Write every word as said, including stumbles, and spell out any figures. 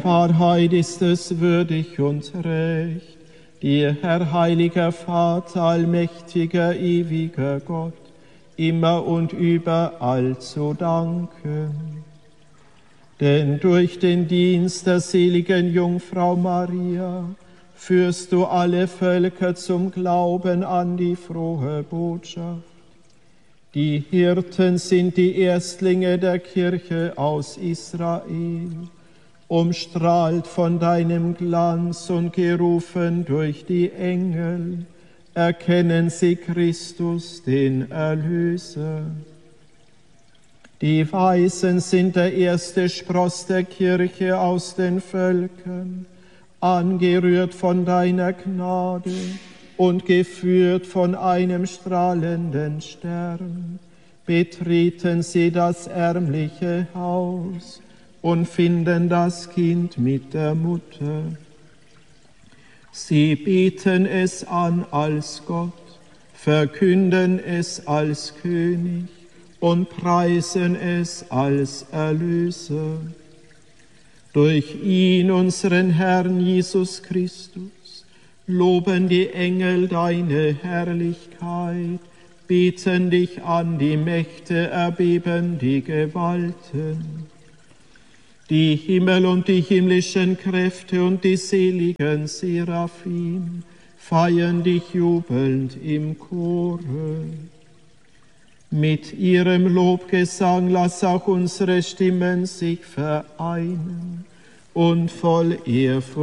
Wahrheit ist es würdig und recht, dir, Herr heiliger Vater, allmächtiger, ewiger Gott, immer und überall zu danken. Denn durch den Dienst der seligen Jungfrau Maria führst du alle Völker zum Glauben an die frohe Botschaft. Die Hirten sind die Erstlinge der Kirche aus Israel, umstrahlt von deinem Glanz und gerufen durch die Engel, erkennen sie Christus, den Erlöser. Die Weisen sind der erste Spross der Kirche aus den Völkern, angerührt von deiner Gnade und geführt von einem strahlenden Stern, betreten sie das ärmliche Haus und finden das Kind mit der Mutter. Sie beten es an als Gott, verkünden es als König und preisen es als Erlöser. Durch ihn, unseren Herrn Jesus Christus, loben die Engel deine Herrlichkeit, beten dich an, die Mächte erbeben die Gewalten. Die Himmel und die himmlischen Kräfte und die seligen Seraphim feiern dich jubelnd im Chore. Mit ihrem Lobgesang lass auch unsere Stimmen sich vereinen und voll Ehrfurcht